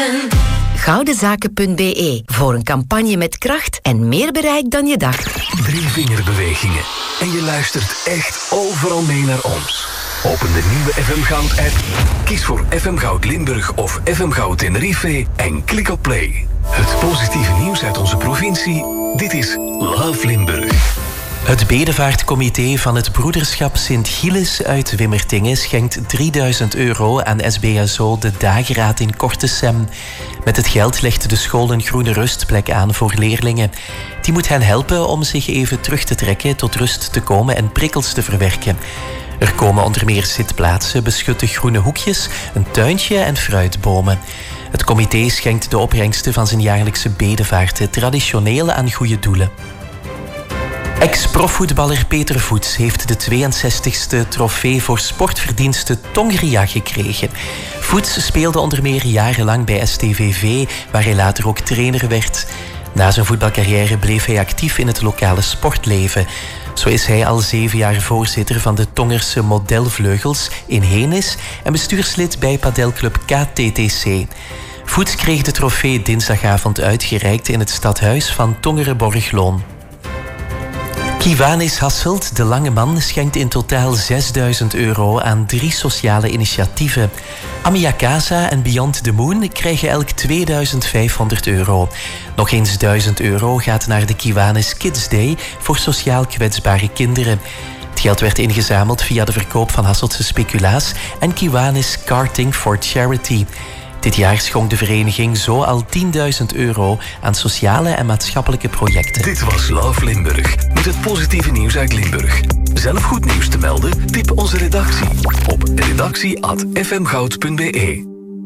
Goudenzaken.be voor een campagne met kracht en meer bereik dan je dacht. 3 vingerbewegingen en je luistert echt overal mee naar ons. Open de nieuwe FM Goud-app, kies voor FM Goud Limburg of FM Goud Tenerife en klik op play. Het positieve nieuws uit onze provincie, dit is Love Limburg. Het bedevaartcomité van het broederschap Sint-Gilles uit Wimmertingen schenkt €3000 aan SBSO de dageraad in Kortesem. Met het geld legt de school een groene rustplek aan voor leerlingen. Die moet hen helpen om zich even terug te trekken, tot rust te komen en prikkels te verwerken. Er komen onder meer zitplaatsen, beschutte groene hoekjes, een tuintje en fruitbomen. Het comité schenkt de opbrengsten van zijn jaarlijkse bedevaarten traditioneel aan goede doelen. Ex-profvoetballer Peter Voets heeft de 62e trofee voor sportverdiensten Tongria gekregen. Voets speelde onder meer jarenlang bij STVV, waar hij later ook trainer werd. Na zijn voetbalcarrière bleef hij actief in het lokale sportleven. Zo is hij al 7 jaar voorzitter van de Tongerse Modelvleugels in Henis en bestuurslid bij padelclub KTTC. Voets kreeg de trofee dinsdagavond uitgereikt in het stadhuis van Tongeren-Borgloon. Kiwanis Hasselt, de lange man, schenkt in totaal €6000 aan 3 sociale initiatieven. Amia Casa en Beyond the Moon krijgen elk €2500. Nog eens €1000 gaat naar de Kiwanis Kids Day voor sociaal kwetsbare kinderen. Het geld werd ingezameld via de verkoop van Hasseltse speculaas en Kiwanis Karting for Charity. Dit jaar schonk de vereniging zo al €10.000 aan sociale en maatschappelijke projecten. Dit was Love Limburg, met het positieve nieuws uit Limburg. Zelf goed nieuws te melden? Tip onze redactie op redactie@fmgoud.be.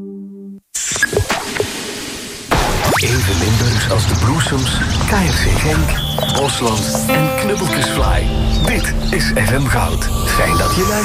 Even Limburgs als de Bloesems, KRC Genk, Bosland en Knubbeltjesfly. Dit is FM Goud. Fijn dat je luistert.